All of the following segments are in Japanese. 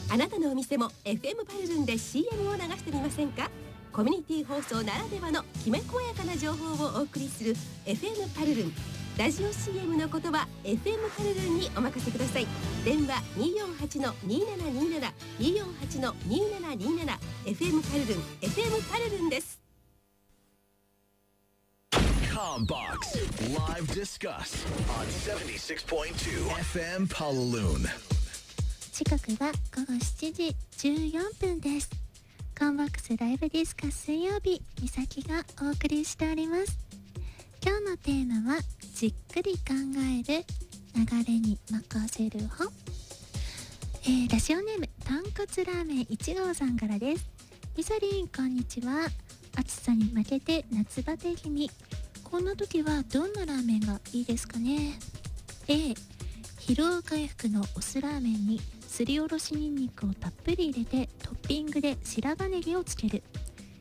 あなたのお店も FM パルルンで CM を流してみませんか？コミュニティ放送ならではのきめ細やかな情報をお送りする FM パルルン。ラジオ CM の言葉 FM パルルンにお任せください。電話 248-2727 248-2727 FM パルルン FM パルルンです。 Combox Live Discuss on 76.2 FM Palaloon。 時刻は午後7時14分です。コンボックスライブディスカス水曜日、みさきがお送りしております。今日のテーマはじっくり考える、流れに任せる本。ラジオネーム豚骨ラーメン1号さんからです。みさりんこんにちは。暑さに負けて夏バテ気味。こんな時はどんなラーメンがいいですかね。 A、 疲労回復のお酢ラーメンにすりおろしにんにくをたっぷり入れてトッピングで白髪ネギをつける。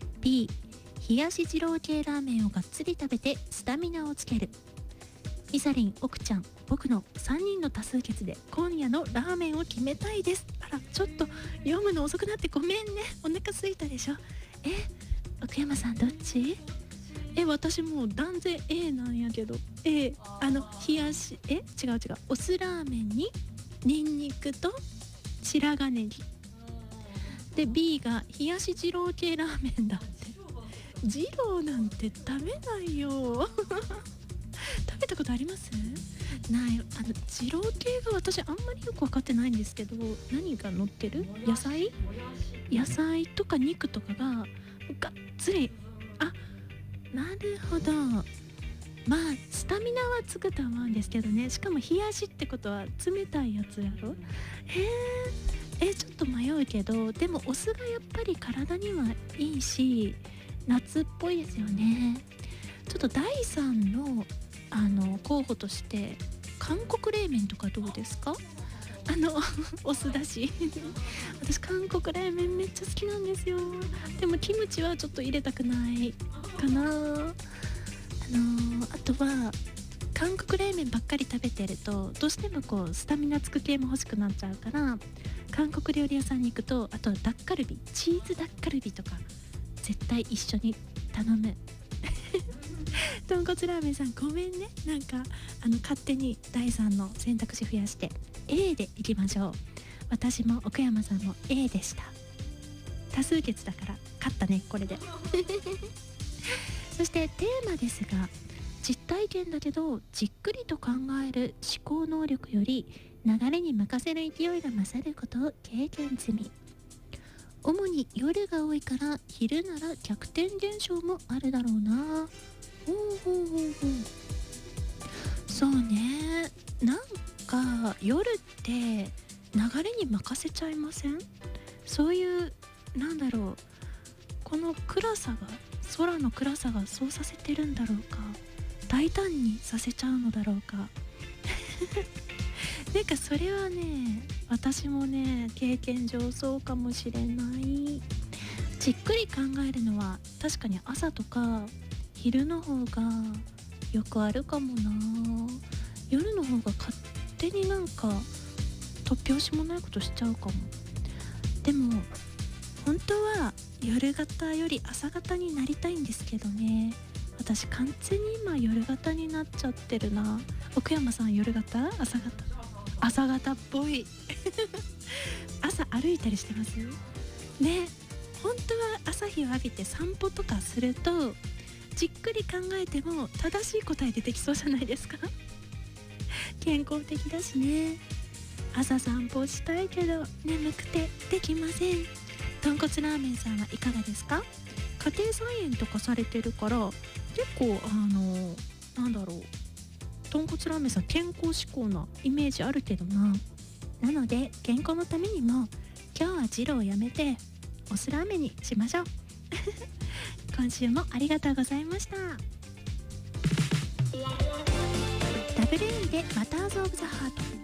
B、 冷やし二郎系ラーメンをがっつり食べてスタミナをつける。みさりん、奥ちゃん、僕の3人の多数決で今夜のラーメンを決めたいです。あら、ちょっと読むの遅くなってごめんね。お腹すいたでしょ。奥山さんどっち？私もう断然 A なんやけど、冷やし違うお酢ラーメンにニンニクと白髪ネギで、 B が冷やし二郎系ラーメンだって。二郎なんて食べないよ食べたことあります？ない。二郎系が私あんまりよく分かってないんですけど、何が乗ってる？野菜とか肉とかががっつり、なるほど。まあスタミナはつくと思うんですけどね。しかも冷やしってことは冷たいやつやろ。ちょっと迷うけど、でもお酢がやっぱり体にはいいし夏っぽいですよね。ちょっと第3の候補として韓国冷麺とかどうですか？お酢だし私韓国冷麺めっちゃ好きなんですよ。でもキムチはちょっと入れたくないかな。あとは韓国冷麺ばっかり食べてるとどうしてもこうスタミナつく系も欲しくなっちゃうから、韓国料理屋さんに行くと、あとダッカルビ、チーズダッカルビとか絶対一緒に頼む豚骨ラーメンさんごめんね。なんか勝手に第3の選択肢増やして A でいきましょう。私も奥山さんも A でした。多数決だから勝ったね、これでそしてテーマですが、実体験だけどじっくりと考える思考能力より流れに任せる勢いが勝ることを経験済み。主に夜が多いから昼なら逆転現象もあるだろうな。そうね。なんか夜って流れに任せちゃいません？そういうこの暗さが、空の暗さがそうさせてるんだろうか、大胆にさせちゃうのだろうかなんかそれはね、私もね経験上そうかもしれない。じっくり考えるのは確かに朝とか昼の方がよくあるかもな。夜の方が勝手になんか突拍子もないことしちゃうかも。でも本当は夜型より朝型になりたいんですけどね。私完全に今夜型になっちゃってるな。奥山さん夜型？朝型？朝型っぽい朝歩いたりしてますね。本当は朝日を浴びて散歩とかするとじっくり考えても正しい答え出てきそうじゃないですか健康的だしね。朝散歩したいけど眠くてできません。豚骨ラーメンさんはいかがですか？家庭菜園とかされてるから結構豚骨ラーメンさん健康志向なイメージあるけどな。なので健康のためにも今日は二郎をやめてお酢ラーメンにしましょう今週もありがとうございました。WE でマターズ・オブ・ザ・ハート。